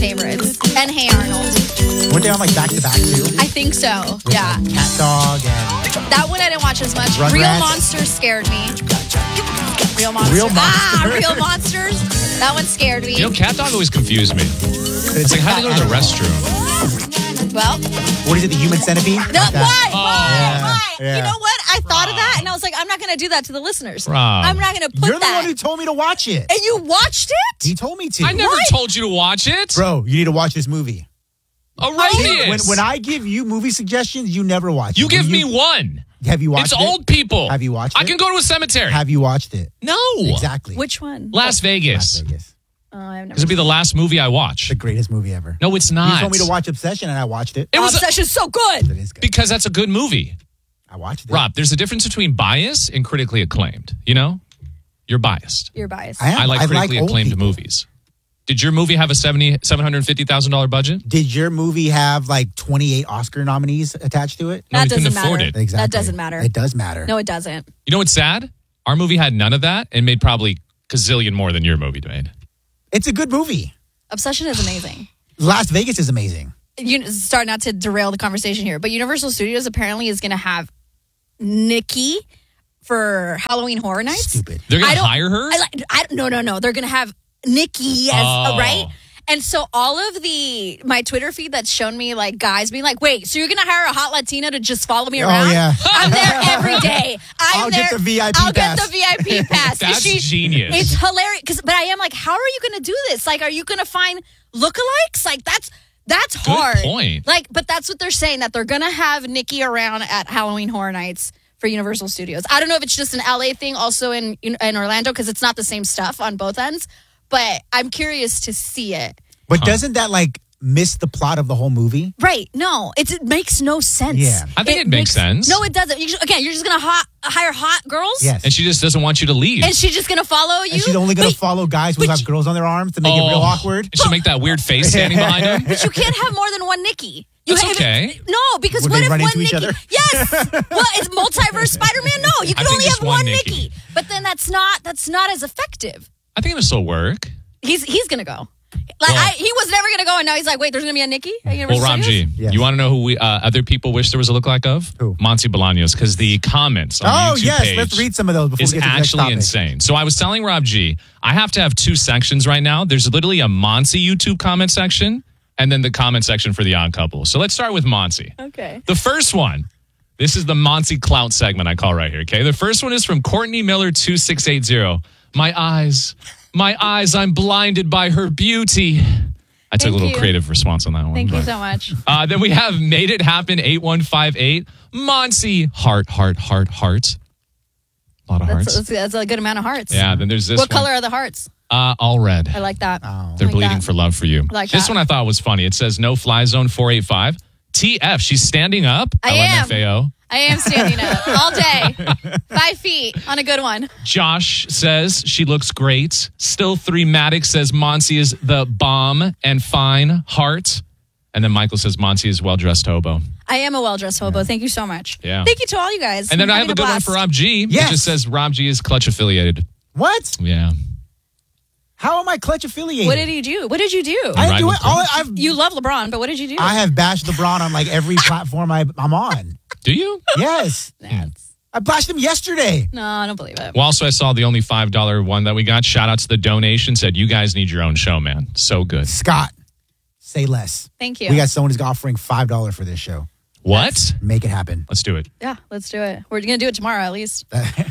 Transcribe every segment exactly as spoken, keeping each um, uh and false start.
favorites. And Hey Arnold. Weren't they on like back to back too? I think so. Yeah. Cat Dog and That one I didn't watch as much. Rugrats. Real Monsters scared me. Real Monsters. Real Ah, Monsters. Real Monsters. That one scared me. You know, Cat Dog always confused me. It's like, how do you go to the restroom? Well, what is it? The Human Centipede? no, Like that. why? Oh. Why? Yeah, Why? yeah. You know what? I thought of that, Rob. and I was like, I'm not going to do that to the listeners. Rob. I'm not going to put You're the that. one who told me to watch it. And you watched it? He told me to. I never What? told you to watch it. Bro, you need to watch this movie. Erroneous. When, when I give you movie suggestions, you never watch You it. give When me you- one. Have you watched It's it? old people. Have you watched I it? can go to a cemetery. Have you watched it? no. Exactly. Which one? Las Vegas. Las Vegas. Oh, I've never This will be the last movie I watch. The greatest movie ever. No, it's You not. told me to watch Obsession, and I watched it. It was a- Obsession's so good. It is good. because that's a good movie. I watched it. Rob, there's a difference between bias and critically acclaimed. You know? You're biased. You're biased. I am. I like I critically like old acclaimed people. movies. Did your movie have a seventy seven hundred fifty thousand dollars budget? Did your movie have like twenty-eight Oscar nominees attached to it? No, That we couldn't doesn't afford matter. it. Exactly. That doesn't matter. It does matter. No, it doesn't. You know what's sad? Our movie had none of that and made probably gazillion more than your movie made. It's a good movie. Obsession is amazing. Las Vegas is amazing. You start not to derail the conversation here, but Universal Studios apparently is going to have Nikki for Halloween Horror Nights. Stupid. They're I going to don't- hire her? I like. I, no, no, no. They're going to have Nikki as Oh. uh, right. And so all of the my Twitter feed that's shown me like guys being like, wait, so you're gonna hire a hot Latina to just follow me Oh, around? yeah. I'm there every day. I'm I'll there. get the V I P I'll pass. get the V I P pass. That's She- genius. It's hilarious. 'Cause- but I am like, how are you gonna do this? Like, are you gonna find lookalikes? Like that's that's Good hard. point. Like, but that's what they're saying, that they're gonna have Nikki around at Halloween Horror Nights for Universal Studios. I don't know if it's just an L A thing, also in in, in Orlando, because it's not the same stuff on both ends. But I'm curious to see it. But doesn't that like miss the plot of the whole movie? Right? No, it's, it makes no sense. Yeah. I think it makes sense. No, it doesn't. You just, again, you're just gonna hot, hire hot girls. Yes. And she just doesn't want you to leave. And she's just gonna follow you. And she's only going to But- follow guys who but have you- girls on their arms to make it real awkward. And she'll make that weird face standing behind him. But you can't have more than one Nikki. You That's have- okay. No, because Would what they if run one into each Nikki? other? Yes. Well, it's multiverse Spider-Man. No, you I can think only just have one one Nikki. Nikki. But then that's not that's not as effective. I think it'll still work. He's he's gonna go. Like Well- I, he was never gonna go, and now he's like, wait, there's gonna be a Nikki at Well, Universal Ram Studios? G, Yes. you want to know who we uh, other people wish there was a lookalike of? Who? Monty Bolaños, because the comments on Oh, the YouTube yes. page Let's read some of those before is we get to the next actually topic. insane. So I was telling Rob G, I have to have two sections right now. There's literally a Monty YouTube comment section and then the comment section for the Odd Couple. So let's start with Monty. Okay. The first one, this is the Monty Clout segment I call right here, okay? The first one is from Courtney Miller two six eight zero. My eyes, my eyes, I'm blinded by her beauty. I took Thank a little you. creative response on that one. Thank you but- so much. uh, then we have Made It Happen eight one five eight. Monty, heart, heart, heart, heart. A lot of hearts. That's, that's, that's a good amount of hearts. Yeah, then there's this What one. color are the hearts? Uh, all red. I like that. Oh. They're like bleeding that. for love for you. like this that. one I thought was funny. It says no fly zone four eight five. T F, she's standing up. I am. L M F A O. I am standing up all day, five feet on a good one. Josh says she looks great. Still three Matic says Monty is the bomb and fine heart. And then Michael says Monty is well dressed hobo. I am a well-dressed hobo. Thank you so much. Yeah. Thank you to all you guys. And then I'm I have a having good one blast. for Rob G. Yes. It just says Rob G is clutch affiliated. What? Yeah. How am I clutch affiliated? What did he do? What did you do? I Right do with it. All, I've, You love LeBron, but what did you do? I have bashed LeBron on like every platform I, I'm on. Do you? Yes. That's, I bashed him yesterday. no, I don't believe it. Well, also, I saw the only five dollar one that we got. Shout out to the donation. Said, you guys need your own show, man. So good. Scott, say less. Thank you. We got someone who's offering five dollars for this show. What? Make it happen. Let's do it. yeah, let's do it. We're going to do it tomorrow at least.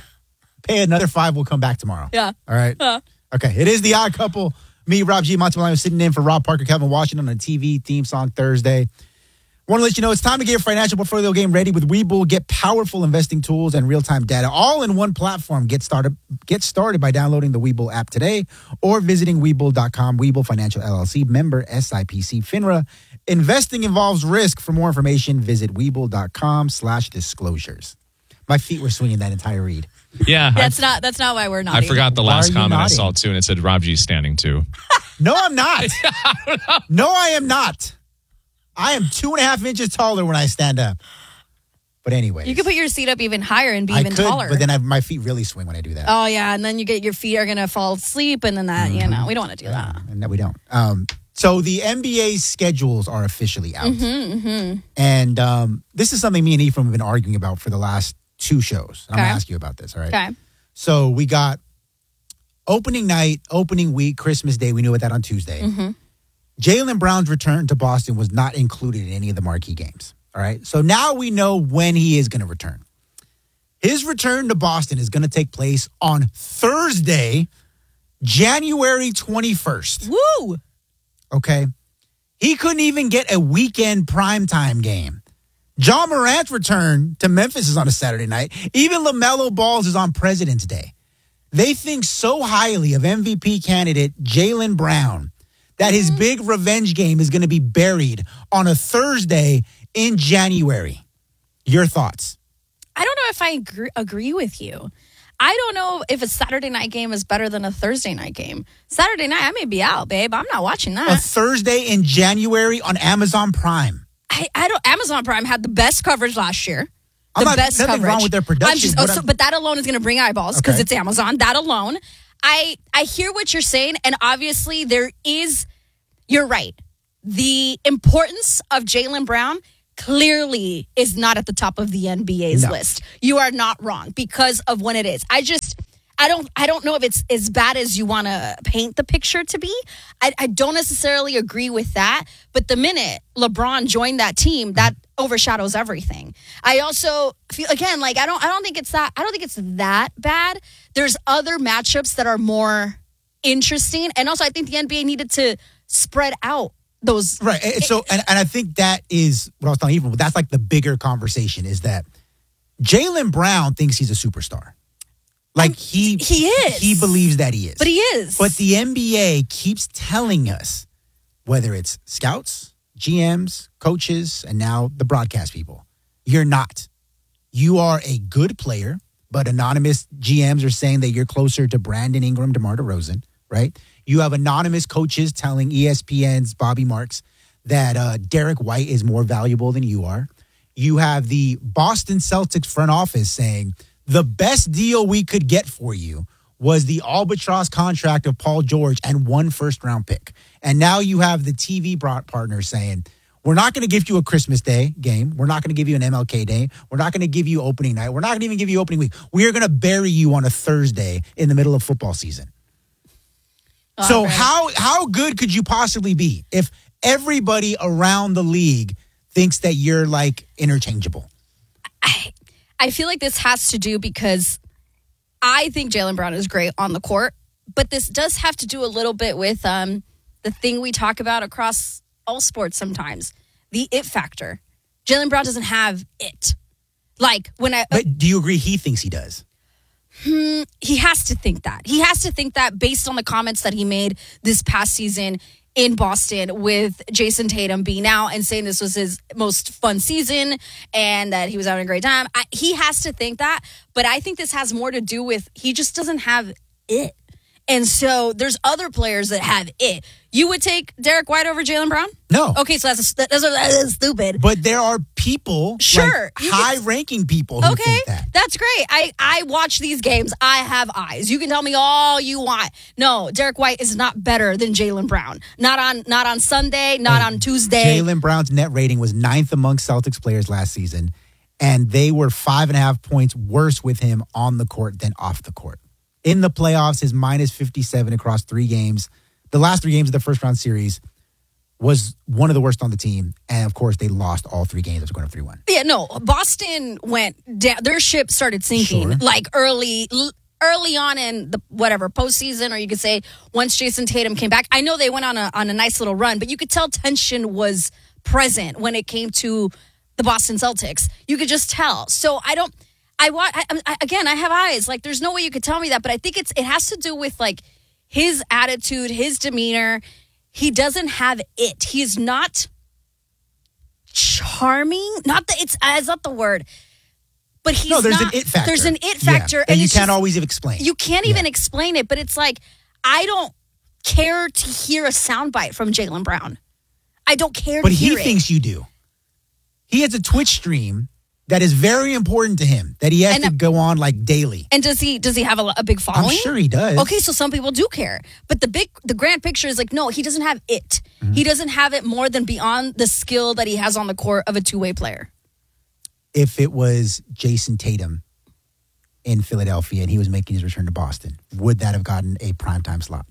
Pay another five. We'll come back tomorrow. Yeah. All right. Uh. Okay. It is the Odd Couple. Me, Rob G. Monty Bolaños sitting in for Rob Parker, Kevin Washington on a T V theme song Thursday. Want to let you know it's time to get your financial portfolio game ready with Webull. Get powerful investing tools and real-time data all in one platform. Get started Get started by downloading the Webull app today or visiting Webull dot com. Webull Financial L L C, member S I P C FINRA. Investing involves risk. For more information, visit Webull dot com slash disclosures. My feet were swinging that entire read. Yeah. That's not That's not why we're I, not. I forgot the Why last are you comment I nodding? saw too, and it said Rob G's standing too. No, I'm not. No, I am not. I am two and a half inches taller when I stand up. But anyway, You could put your seat up even higher and be I even could, taller. but then I, my feet really swing when I do that. oh, yeah. And then you get your feet are going to fall asleep. And then that, you know, we don't want to do that. And no, we don't. Um, So the N B A schedules are officially out. Mm-hmm, mm-hmm. And um, this is something me and Ephraim have been arguing about for the last two shows. I'm Okay. going to ask you about this, all right? Okay. So we got opening night, opening week, Christmas Day. We knew about that on Tuesday. Mm-hmm. Jaylen Brown's return to Boston was not included in any of the marquee games, all right? So now we know when he is going to return. His return to Boston is going to take place on Thursday, January twenty-first. Woo! Okay. He couldn't even get a weekend primetime game. John Morant's return to Memphis is on a Saturday night. Even LaMelo Ball's is on President's Day. They think so highly of M V P candidate Jaylen Brown that his big revenge game is going to be buried on a Thursday in January. Your thoughts? I don't know if I agree, agree with you. I don't know if a Saturday night game is better than a Thursday night game. Saturday night, I may be out, babe. I'm not watching A that. Thursday in January on Amazon Prime. I, I don't. Amazon Prime had the best coverage last year. The I'm not, best nothing coverage. wrong with their production. I'm just, oh, but so, I'm- but that alone is going to bring eyeballs because Okay. it's Amazon. That alone, I I hear what you're saying, and obviously there is. You're right. The importance of Jaylen Brown clearly is not at the top of the N B A's No. list. You are not wrong because of when it is. I just. I don't I don't know if it's as bad as you want to paint the picture to be. I, I don't necessarily agree with that. But the minute LeBron joined that team, that overshadows everything. I also feel again like I don't I don't think it's that I don't think it's that bad. There's other matchups that are more interesting. And also I think the N B A needed to spread out those Right. And so, and, and I think that is what I was telling you. That's like the bigger conversation is that Jaylen Brown thinks he's a superstar. Like he, he is. He believes that he is. But he is. But the N B A keeps telling us, whether it's scouts, G Ms, coaches, and now the broadcast people, you're not. You are a good player, but anonymous G Ms are saying that you're closer to Brandon Ingram, DeMar DeRozan, right? You have anonymous coaches telling E S P N's Bobby Marks that uh, Derek White is more valuable than you are. You have the Boston Celtics front office saying the best deal we could get for you was the albatross contract of Paul George and one first round pick. And now you have the T V broad partner saying, we're not going to give you a Christmas Day game. We're not going to give you an M L K Day. We're not going to give you opening night. We're not going to even give you opening week. We are going to bury you on a Thursday in the middle of football season. Oh, so right. how how good could you possibly be if everybody around the league thinks that you're like interchangeable? I, I feel like this has to do because I think Jaylen Brown is great on the court, but this does have to do a little bit with um, the thing we talk about across all sports sometimes, the it factor. Jaylen Brown doesn't have it. Like when I, But do you agree he thinks he does? he has to think that. He has to think that based on the comments that he made this past season in Boston with Jason Tatum being out and saying this was his most fun season and that he was having a great time. I, he has to think that, but I think this has more to do with he just doesn't have it. And so there's other players that have it. You would take Derek White over Jaylen Brown? No. Okay, so that's, a, that's, a, that's stupid. But there are people, Sure, like you can- high-ranking people who Okay, think that. that's great. I, I watch these games. I have eyes. You can tell me all you want. No, Derek White is not better than Jaylen Brown. Not on not on Sunday, not on Tuesday. Jaylen Brown's net rating was ninth among Celtics players last season, and they were five and a half points worse with him on the court than off the court. In the playoffs, his minus fifty-seven across three games, the last three games of the first round series, was one of the worst on the team. And of course, they lost all three games. It was going up three one. Yeah, no, Boston went down. Their ship started sinking Sure. like early early on in the whatever postseason, or you could say once Jason Tatum came back. I know they went on a on a nice little run, but you could tell tension was present when it came to the Boston Celtics. You could just tell. So I don't. I want I, I, again. I have eyes. Like there's no way you could tell me that, but I think it's it has to do with like his attitude, his demeanor. He doesn't have it. He's not charming. Not that it's that's not the word, but he's No, there's not, an it factor. There's an it Yeah, factor, that you it's can't just- always explain. You can't even Yeah. explain it. But it's like I don't care to hear a soundbite from Jaylen Brown. I don't care But to he hear it. thinks you do. He has a Twitch stream that is very important to him, that he has And, to uh, go on like daily. And does he does he have a, a big I'm following? sure he does. Okay, so some people do care. But the big the grand picture is like, no, he doesn't have it. Mm-hmm. He doesn't have it more than beyond the skill that he has on the court of a two-way player. If it was Jason Tatum in Philadelphia and he was making his return to Boston, would that have gotten a primetime slot?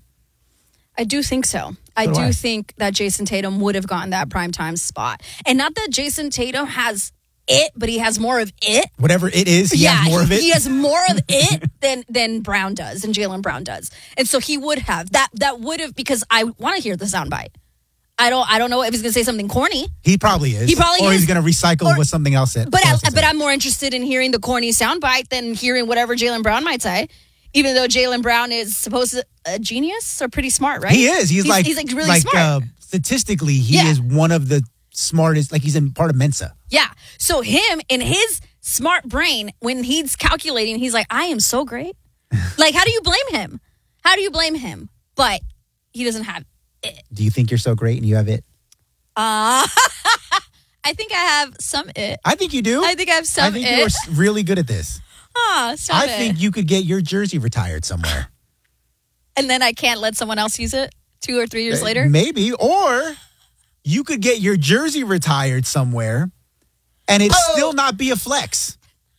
I do think so. I So do do I. think that Jason Tatum would have gotten that primetime spot. And not that Jason Tatum has it, but he has more of it. Whatever it is, he yeah, has more of it. he has more of it than than Brown does, and Jaylen Brown does. And so he would have. That that would have, because I want to hear the soundbite. I don't I don't know if he's going to say something corny. He probably is. He probably or is. he's going to recycle Or- what something else said. But I, else is but said. I'm more interested in hearing the corny soundbite than hearing whatever Jaylen Brown might say. Even though Jaylen Brown is supposed to a genius or pretty smart, right? He is. He's, like he's like really like, smart. Uh, statistically, he Yeah. is one of the smartest. Like he's in part of Mensa. Yeah. So him in his smart brain, when he's calculating, he's like, I am so great. Like, how do you blame him? How do you blame him? But he doesn't have it. Do you think you're so great and you have it? Uh, I think I have some it. I think you do. I think I have some I think it. you're s- really good at this. Ah, stop I it. think you could get your jersey retired somewhere. And then I can't let someone else use it two or three years later. Maybe. Or you could get your jersey retired somewhere and it Oh. still not be a flex.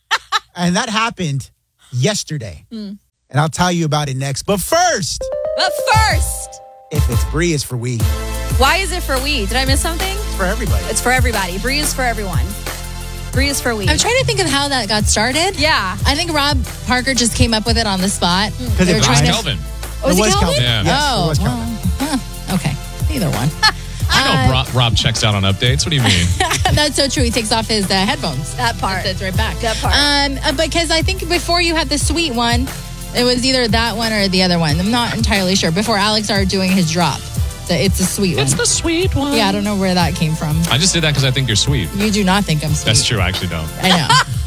And that happened yesterday. Mm. And I'll tell you about it next. But first, But first, if it's Bree, it's for we. It's why is it for we? Did I miss something? for everybody. It's for everybody. Bree is for everyone. Bree is for we. I'm trying to think of how that got started. Yeah. I think Rob Parker just came up with it on the spot. Because They it were was trying to. Kelvin. Oh, was it it was Kelvin? Kelvin. Yeah. Yes, oh, it was well, Kelvin. huh, okay. Either one. I know Uh, Rob, Rob checks out on updates. What do you mean? That's so true. He takes off his uh, headphones. That part. That's right back. That part. Um, uh, because I think before you had the sweet one, it was either that one or the other one. I'm not entirely sure. Before Alex started doing his drop, so it's a sweet one. It's the sweet one. Yeah, I don't know where that came from. I just did that because I think you're sweet. You do not think I'm sweet. That's true. I actually don't. I know.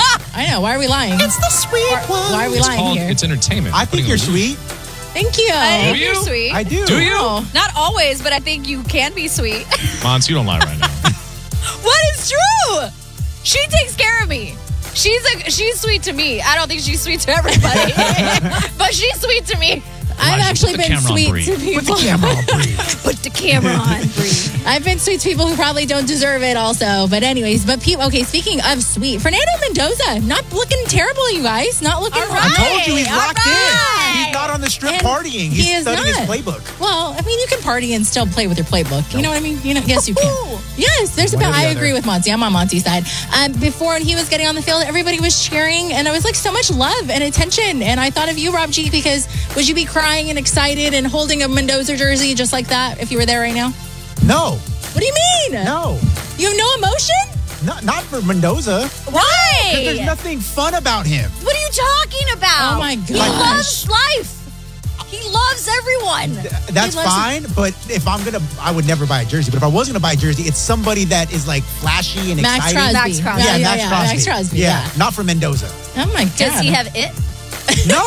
I know. Why are we lying? It's the sweet one. Why are we It's lying called. here? It's entertainment. I think Putting you're a- sweet. Thank you. I think Do you're you? sweet. I do. Do you? Oh. Not always, but I think you can be sweet. Mons, you don't lie right now. What is true? She takes care of me. She's like she's sweet to me. I don't think she's sweet to everybody, but she's sweet to me. I've Elijah, actually put the been camera on sweet Bree. to people. Camera on Bree. Put the camera on, Bree. I've been sweet to people who probably don't deserve it also. But anyways, but people, okay, speaking of sweet, Fernando Mendoza, not looking terrible, you guys. Not looking All I right. told you he's All locked right. in. He's not on the strip And partying. He's he is studying his not. playbook. Well, I mean, you can party and still play with your playbook. You know what I mean? You know, yes, you can. Ooh. Yes, there's a One bit. or the I other. agree with Monty. I'm on Monty's side. Um, before when he was getting on the field, everybody was cheering, and I was like, so much love and attention. And I thought of you, Rob G, because would you be crying and excited and holding a Mendoza jersey just like that if you were there right now? No. What do you mean? No. You have no emotion? Not, not for Mendoza. Why? There's nothing fun about him. What are you talking about? Oh, my He gosh. loves life. He loves everyone. That's He loves fine, but if I'm gonna, I would never buy a jersey. But if I was gonna buy a jersey, it's somebody that is like flashy and Max exciting. Crosby. Max Crosby. Yeah, Yeah, Max yeah, Crosby. Max Crosby. Yeah, Yeah. not for Mendoza. Oh my god. Does he have it? No,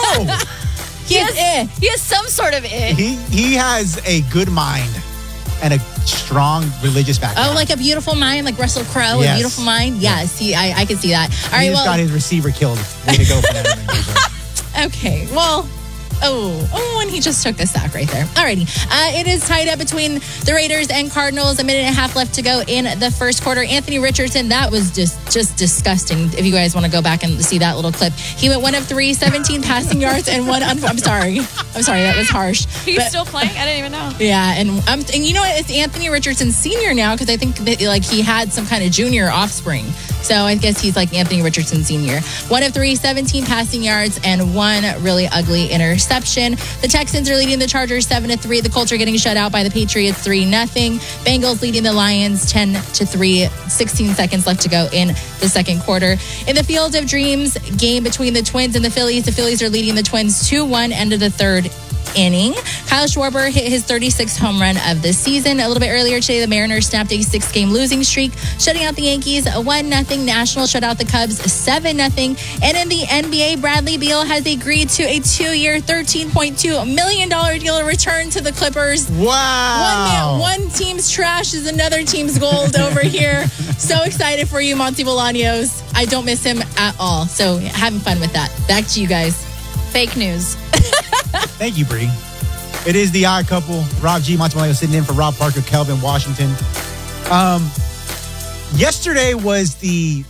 He has eh. He has some sort of it. he he has a good mind and a strong religious background. Oh, like a beautiful mind, like Russell Crowe, Yes. a beautiful mind. Yes, he, I, I can see that. All he right, just got well, his receiver killed. Way to go for that, Mendoza. okay, well. Oh, oh, and he just took the sack right there. Alrighty. Uh, it is tied up between the Raiders and Cardinals. A minute and a half left to go in the first quarter. Anthony Richardson, that was just just disgusting. If you guys want to go back and see that little clip. He went one of three, seventeen passing yards and one, un- I'm sorry. I'm sorry, that was harsh. He's But- still playing? I didn't even know. Yeah, and um, and you know what? It's Anthony Richardson Senior now because I think that like he had some kind of junior offspring. So I guess he's like Anthony Richardson Senior One of three, seventeen passing yards and one really ugly interception. The Texans are leading the Chargers seven to three. The Colts are getting shut out by the Patriots three nothing. Bengals leading the Lions ten to three. sixteen seconds left to go in the second quarter. In the Field of Dreams game between the Twins and the Phillies, the Phillies are leading the Twins two one. End of the third. inning. Kyle Schwarber hit his thirty-sixth home run of the season. A little bit earlier today, the Mariners snapped a six-game losing streak, shutting out the Yankees one nothing. Nationals shut out the Cubs seven nothing. And in the N B A, Bradley Beal has agreed to a two-year, thirteen point two million dollars deal to return to the Clippers. Wow. One, one team's trash is another team's gold over here. So excited for you, Monty Bolaños. I don't miss him at all. So having fun with that. Back to you guys. Fake news. Thank you, Bree. It is the Odd Couple. Rob G. Montemolino sitting in for Rob Parker, Kelvin Washington. Um, yesterday was the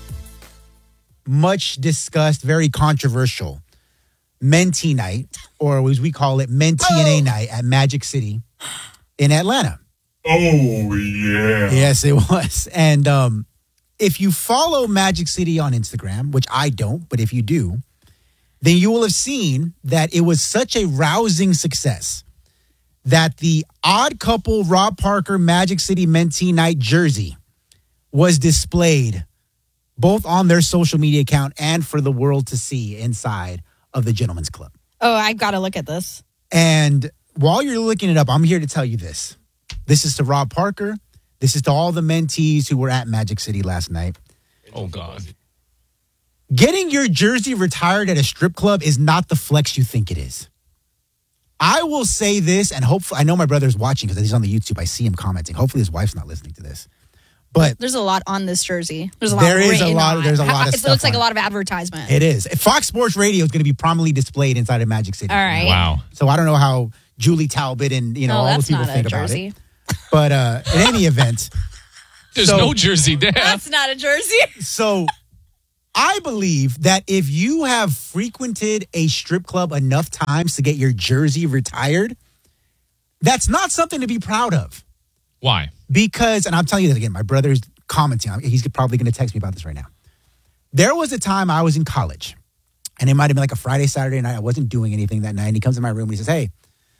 much discussed, very controversial Mentee night, or as we call it, Mentee Oh. N A night at Magic City in Atlanta. Oh, yeah. Yes, it was. And um, if you follow Magic City on Instagram, which I don't, but if you do, then you will have seen that it was such a rousing success that the Odd Couple Rob Parker Magic City Mentee Night jersey was displayed both on their social media account and for the world to see inside of the Gentlemen's Club. Oh, I got to look at this. And while you're looking it up, I'm here to tell you this. This is to Rob Parker. This is to all the mentees who were at Magic City last night. Oh, God. Getting your jersey retired at a strip club is not the flex you think it is. I will say this, and hopefully, I know my brother's watching because he's on the YouTube. I see him commenting. Hopefully his wife's not listening to this. But There's a lot on this jersey. There's a lot. There is a written lot- on there's a it. lot of It stuff looks like on a it. lot of advertisement. it is. Fox Sports Radio is going to be prominently displayed inside of Magic City. All right. Wow. So I don't know how Julie Talbot and, you know, No, all those that's people not a think about jersey. it. But uh, in any event, There's So- no jersey there. That's not a jersey. so I believe that if you have frequented a strip club enough times to get your jersey retired, that's not something to be proud of. Why? Because, and I'm telling you this again, my brother's commenting. He's probably going to text me about this right now. There was a time I was in college, and it might have been like a Friday, Saturday night. I wasn't doing anything that night. And he comes in my room and he says, "Hey,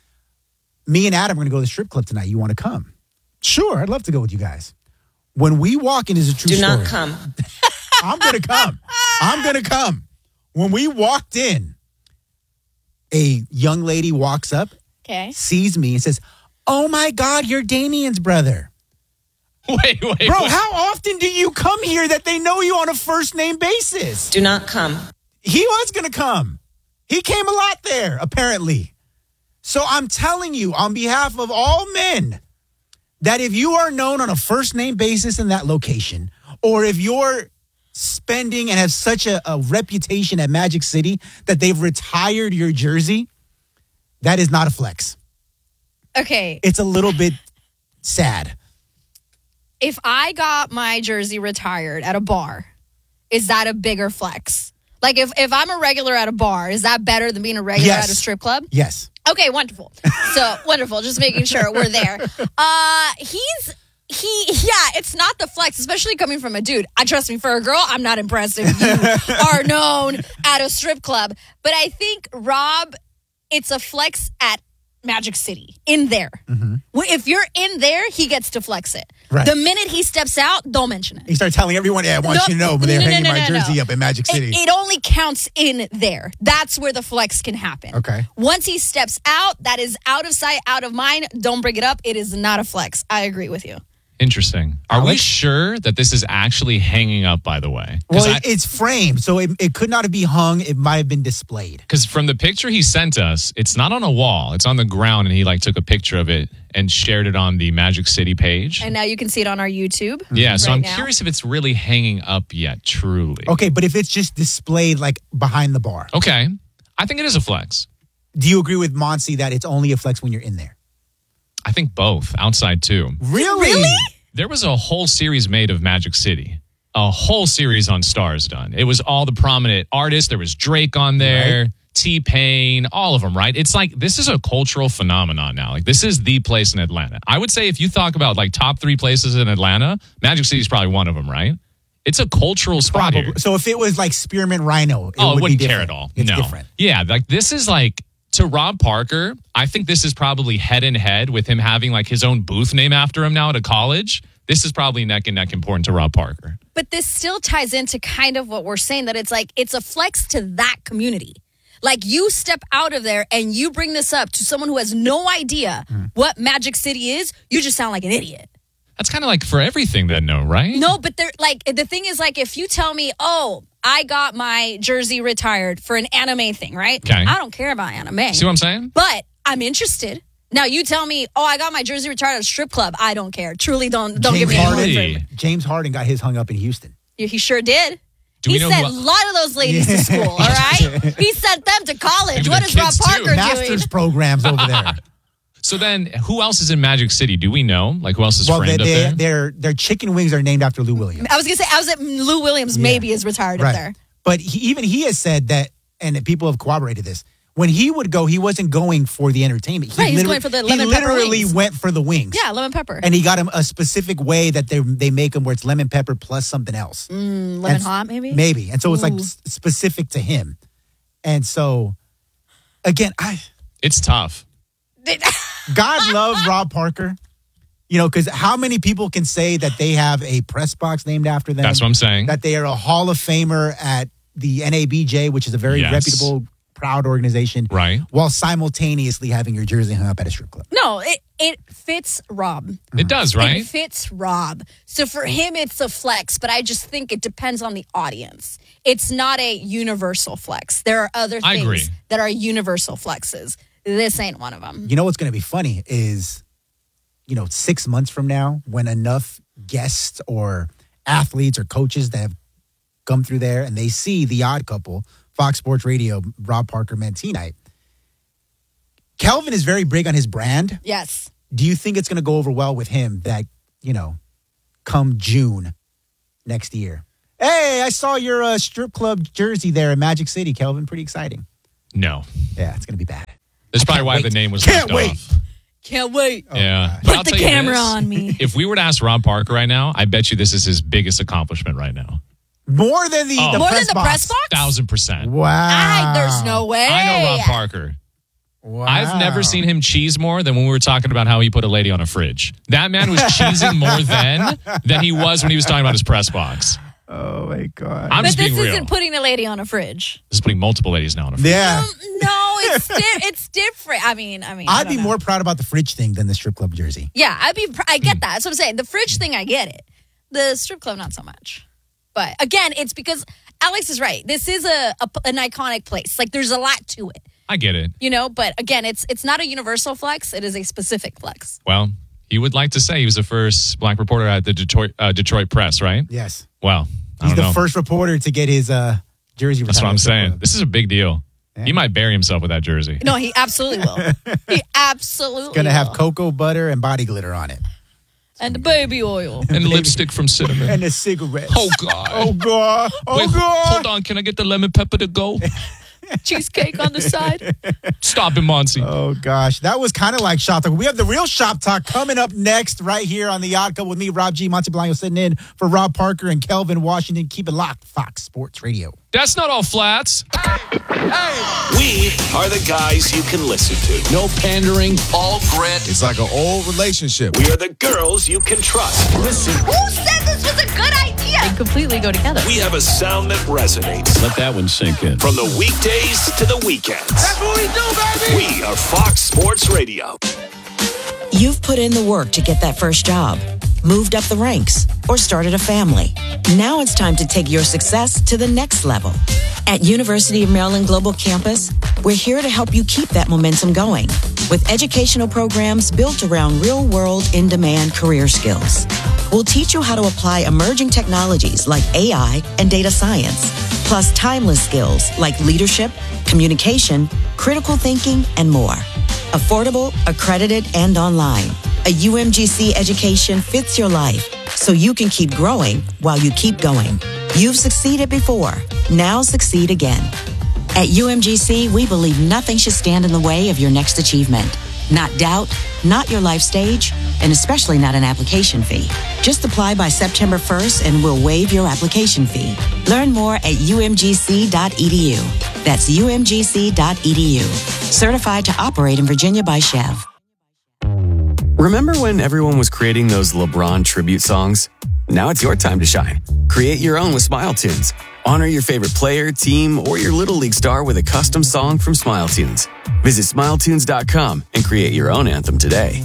me and Adam are going to go to the strip club tonight. You want to come?" Sure, I'd love to go with you guys. When we walk in, is a true Do story. not come. I'm going to come. I'm going to come. When we walked in, a young lady walks up, Okay. sees me, and says, "Oh my God, you're Damien's brother." Wait, wait, Bro, wait. how often do you come here that they know you on a first name basis? Do not come. He was going to come. He came a lot there, apparently. So I'm telling you, on behalf of all men, that if you are known on a first name basis in that location, or if you're spending and have such a, a reputation at Magic City that they've retired your jersey, that is not a flex. Okay. It's a little bit sad. If I got my jersey retired at a bar, is that a bigger flex? Like if, if I'm a regular at a bar, is that better than being a regular Yes. at a strip club? Yes. Okay, wonderful. So wonderful. Just making sure we're there. Uh, he's he. Yeah, it's not the flex, especially coming from a dude. I trust me, for a girl, I'm not impressed if you are known at a strip club. But I think Rob, it's a flex at Magic City in there. Well, if you're in there, he gets to flex it. Right. The minute he steps out, don't mention it. He started telling everyone, "Yeah, I want No, you to know, but they're no, no, hanging no, my no, jersey no. up in Magic City." It, it only counts in there. That's where the flex can happen. Okay. Once he steps out, that is out of sight, out of mind. Don't bring it up. It is not a flex. I agree with you. Interesting. Are we Alex? sure that this is actually hanging up, by the way? Well, Because it, it's framed, so it, it could not be hung. It might have been displayed. from the picture he sent us, it's not on a wall. It's on the ground, and he like took a picture of it and shared it on the Magic City page. And now you can see it on our YouTube. yeah, so right I'm now. curious if it's really hanging up yet, truly. Okay, but if it's just displayed like behind the bar, Okay. I think it is a flex. do you agree with Monsi that it's only a flex when you're in there? I think both, outside too. Really? There was a whole series made of Magic City. A whole series on Stars done. It was all the prominent artists. There was Drake on there, Right. T-Pain, all of them, right? It's like, this is a cultural phenomenon now. Like, this is the place in Atlanta. I would say if you talk about like top three places in Atlanta, Magic City is probably one of them, right? It's a cultural spot here. Probably. So if it was like Spearmint Rhino, it Oh, would I wouldn't be care different. at all. It's no. different. Yeah, like this is like, to Rob Parker, I think this is probably head and head with him having like his own booth name after him now at a college. This is probably neck and neck important to Rob Parker. But this still ties into kind of what we're saying, that it's like it's a flex to that community. Like, you step out of there and you bring this up to someone who has no idea Mm. what Magic City is, you just sound like an idiot. That's kind of like for everything then, no, right? No, but they're like, the thing is, like, if you tell me, oh, I got my jersey retired for an anime thing, right? Okay. I don't care about anime. See what I'm saying? But I'm interested. Now, you tell me, oh, I got my jersey retired at a strip club. I don't care. Truly, don't don't give James me Harden, any Harden. info. James Harden got his hung up in Houston. Yeah, he sure did. Do he we know sent who- a lot of those ladies to school, all right? He sent them to college. Maybe What the is Rob kids, too. Parker doing? Master's programs over there. So then, who else is in Magic City? Do we know? Like, who else is Well, they, framed they, up there? their their chicken wings are named after Lou Williams. I was going to say, I was at Lou Williams maybe is retired up there. But he, even he has said that, and people have corroborated this. When he would go, he wasn't going for the entertainment. He Right, he's literally- going for the lemon He pepper literally wings. went for the wings. Yeah, lemon pepper. And he got him a specific way that they they make them where it's lemon pepper plus something else. Mm, lemon And- hot, maybe? Maybe. And so it's like Ooh. s- specific to him. And so, again, I It's tough. God love Rob Parker. You know, because how many people can say that they have a press box named after them? That's what I'm saying. That they are a Hall of Famer at the N A B J, which is a very Yes. reputable, proud organization. Right. While simultaneously having your jersey hung up at a strip club. No, it, it fits Rob. It does, right? It fits Rob. So for him, it's a flex, but I just think it depends on the audience. It's not a universal flex. There are other I things agree. that are universal flexes. This ain't one of them. You know what's going to be funny is, you know, six months from now, when enough guests or athletes or coaches that have come through there and they see The Odd Couple, Fox Sports Radio, Rob Parker, Mantine Night. Kelvin is very big on his brand. Yes. Do you think it's going to go over well with him that, you know, come June next year? Hey, I saw your uh, strip club jersey there in Magic City, Kelvin. Pretty exciting. No. Yeah, it's going to be bad. That's probably can't why wait. the name was Can't left wait. off. Can't wait. Yeah. But I'll Put the tell you camera this. on me. If we were to ask Rob Parker right now, I bet you this is his biggest accomplishment right now. More than the, Oh. the More press than the box. press box? Thousand percent. Wow. I, there's no way. I know Rob Parker. Wow. I've never seen him cheese more than when we were talking about how he put a lady on a fridge. That man was cheesing more then than he was when he was talking about his press box. Oh, my God. I'm But just this being real. isn't putting a lady on a fridge. This is putting multiple ladies now on a fridge. Yeah. No, it's di- it's different. I mean, I mean, I I'd don't be know. more proud about the fridge thing than the strip club jersey. Yeah, I'd be. pr- I Hmm. get that. That's what I'm saying. The fridge thing, I get it. The strip club, not so much. But again, it's because Alex is right. This is a, a an iconic place. Like, there's a lot to it, I get it. you know. But again, it's it's not a universal flex. It is a specific flex. Well, he would like to say he was the first black reporter at the Detroit uh, Detroit Press, right? Yes. Well, I He's don't the know. first reporter to get his uh, jersey That's retired what I'm at the strip saying. club. This is a big deal. He might bury himself with that jersey. No, he absolutely will. He absolutely Going to have will. cocoa butter and body glitter on it. and the baby oil. And lipstick from cinnamon. And a cigarette. Oh, God. Oh, God. Oh, Wait, God. hold on. Can I get the lemon pepper to go? Cheesecake on the side. Stop it, Monty. Oh, gosh. That was kind of like Shop Talk. We have the real Shop Talk coming up next right here on The Odd Couple with me, Rob G. Monty Blanco sitting in for Rob Parker and Kelvin Washington. Keep it locked. Fox Sports Radio. That's not all flats. We are the guys you can listen to. No pandering, all grit. It's like an old relationship. We are the girls you can trust. Listen, Who said this was a good idea? They completely go together. we have a sound that resonates. Let that one sink in. From the weekdays to the weekends. That's what we do, baby. We are Fox Sports Radio. You've put in the work to get that first job, moved up the ranks, or started a family. Now it's time to take your success to the next level. At University of Maryland Global Campus, we're here to help you keep that momentum going with educational programs built around real-world, in-demand career skills. We'll teach you how to apply emerging technologies like A I and data science, plus timeless skills like leadership, communication, critical thinking, and more. Affordable, accredited, and online. A U M G C education fits your life so you can keep growing while you keep going. You've succeeded before. Now succeed again. At U M G C, we believe nothing should stand in the way of your next achievement. Not doubt, not your life stage, and especially not an application fee. Just apply by September first and we'll waive your application fee. Learn more at U M G C dot E D U. That's U M G C dot E D U. Certified to operate in Virginia by Chev. Remember when everyone was creating those LeBron tribute songs? Now it's your time to shine. Create your own with Smile Tunes. Honor your favorite player, team, or your Little League star with a custom song from SmileTunes. Visit smile tunes dot com and create your own anthem today.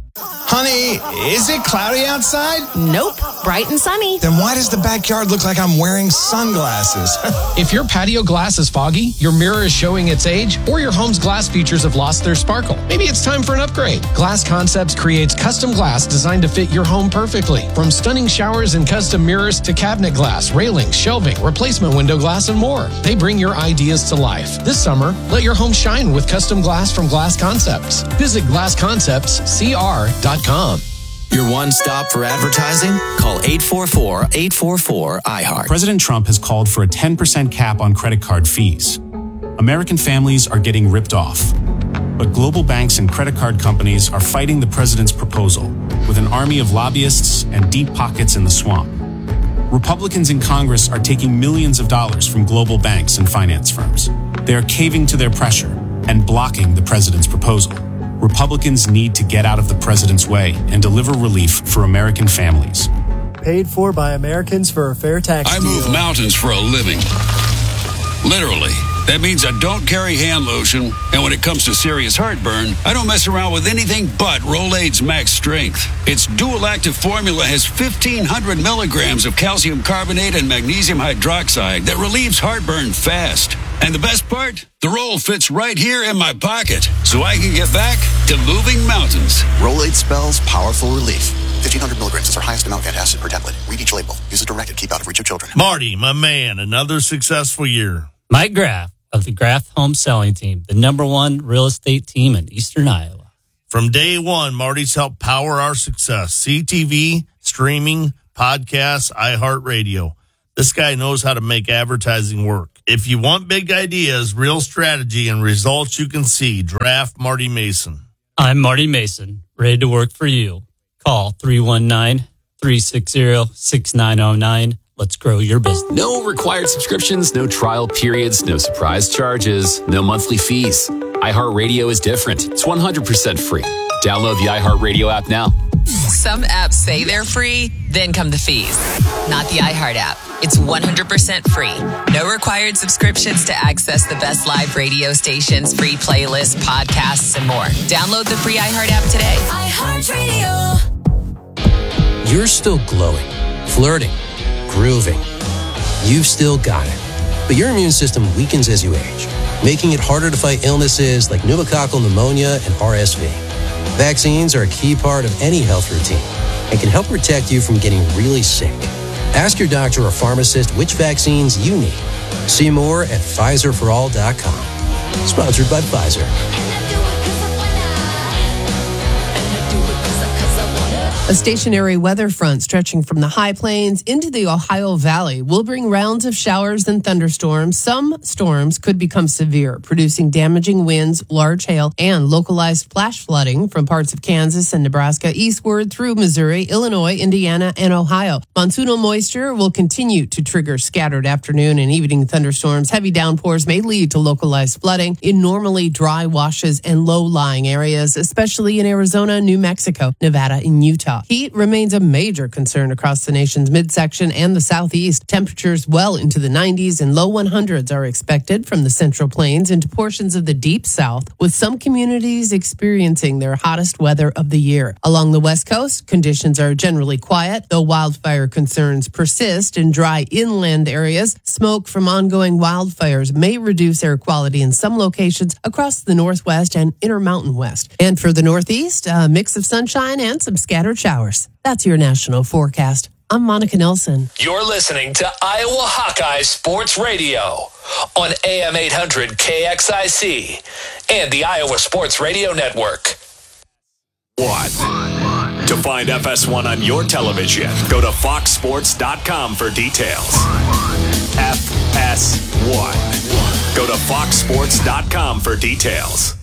Honey, is it cloudy outside? Nope, bright and sunny. Then why does the backyard look like I'm wearing sunglasses? If your patio glass is foggy, your mirror is showing its age, or your home's glass features have lost their sparkle, maybe it's time for an upgrade. Glass Concepts creates custom glass designed to fit your home perfectly. From stunning showers and custom mirrors to cabinet glass, railings, shelving, replacement window glass, and more. They bring your ideas to life. This summer, let your home shine with custom glass from Glass Concepts. Visit glass concepts c r dot com. Your one stop for advertising? Call eight four four, eight four four, I heart. President Trump has called for a ten percent cap on credit card fees. American families are getting ripped off. But global banks and credit card companies are fighting the president's proposal with an army of lobbyists and deep pockets in the swamp. Republicans in Congress are taking millions of dollars from global banks and finance firms. They are caving to their pressure and blocking the president's proposal. Republicans need to get out of the president's way and deliver relief for American families. Paid for by Americans for a fair tax I deal. move mountains for a living. Literally. That means I don't carry hand lotion, and when it comes to serious heartburn, I don't mess around with anything but Rolaids Max Strength. Its dual-active formula has fifteen hundred milligrams of calcium carbonate and magnesium hydroxide that relieves heartburn fast. And the best part? The roll fits right here in my pocket, so I can get back to moving mountains. Rolaids spells powerful relief. fifteen hundred milligrams is our highest amount of antacid per tablet. Read each label. Use as directed. Keep out of reach of children. Marty, my man, another successful year. Mike Graff of the Graff Home Selling Team, the number one real estate team in Eastern Iowa. From day one, Marty's helped power our success. C T V, streaming, podcasts, iHeartRadio. This guy knows how to make advertising work. If you want big ideas, real strategy, and results you can see, draft Marty Mason. I'm Marty Mason, ready to work for you. Call three one nine, three six zero, six nine zero nine. Let's grow your business. No required subscriptions, no trial periods, no surprise charges, no monthly fees. iHeartRadio is different. It's one hundred percent free. Download the iHeartRadio app now. Some apps say they're free, then come the fees. Not the iHeart app. It's one hundred percent free. No required subscriptions to access the best live radio stations, free playlists, podcasts, and more. Download the free iHeart app today. iHeartRadio. You're still glowing, flirting, grooving. You've still got it. But your immune system weakens as you age, making it harder to fight illnesses like pneumococcal pneumonia and R S V. Vaccines are a key part of any health routine and can help protect you from getting really sick. Ask your doctor or pharmacist which vaccines you need. See more at Pfizer for all dot com. Sponsored by Pfizer. A stationary weather front stretching from the high plains into the Ohio Valley will bring rounds of showers and thunderstorms. Some storms could become severe, producing damaging winds, large hail, and localized flash flooding from parts of Kansas and Nebraska eastward through Missouri, Illinois, Indiana, and Ohio. Monsoonal moisture will continue to trigger scattered afternoon and evening thunderstorms. Heavy downpours may lead to localized flooding in normally dry washes and low-lying areas, especially in Arizona, New Mexico, Nevada, and Utah. Heat remains a major concern across the nation's midsection and the southeast. Temperatures well into the nineties and low hundreds are expected from the Central Plains into portions of the deep south, with some communities experiencing their hottest weather of the year. Along the West Coast, conditions are generally quiet, though wildfire concerns persist in dry inland areas. Smoke from ongoing wildfires may reduce air quality in some locations across the Northwest and Intermountain West. And for the Northeast, a mix of sunshine and some scattered showers. That's your national forecast. I'm Monica Nelson. You're listening to Iowa Hawkeye Sports Radio on A M eight hundred K X I C and the Iowa Sports Radio Network. One. To find F S one on your television, go to fox sports dot com for details. F S one. Go to fox sports dot com for details.